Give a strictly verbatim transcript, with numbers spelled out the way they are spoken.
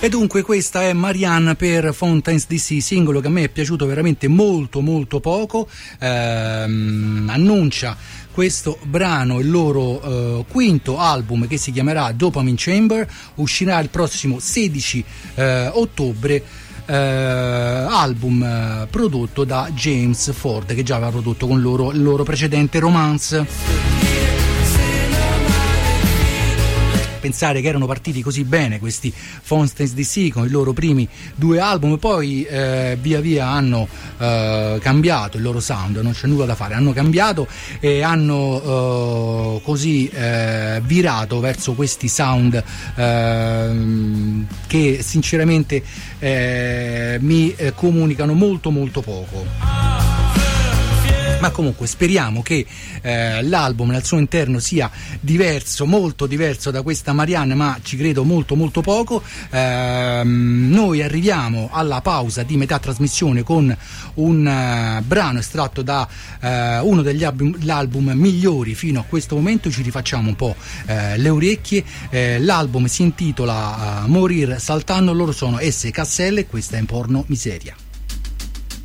E dunque questa è Marianne per Fountains D C, singolo che a me è piaciuto veramente molto molto poco. Ehm, annuncia questo brano il loro eh, quinto album, che si chiamerà Dopamine Chamber, uscirà il prossimo sedici eh, ottobre. Uh, album uh, prodotto da James Ford, che già aveva prodotto con loro il loro precedente Romance. Pensare che erano partiti così bene questi Fountains D C con i loro primi due album, poi eh, via via hanno eh, cambiato il loro sound, non c'è nulla da fare, hanno cambiato e hanno eh, così eh, virato verso questi sound eh, che sinceramente eh, mi eh, comunicano molto molto poco. Ma comunque speriamo che eh, l'album al suo interno sia diverso, molto diverso da questa Marianne, ma ci credo molto molto poco. Eh, noi arriviamo alla pausa di metà trasmissione con un uh, brano estratto da uh, uno degli album, album migliori fino a questo momento. Ci rifacciamo un po' eh, le orecchie. Eh, l'album si intitola uh, Morir Saltando, loro sono S. Casselle e questa è Porno Miseria.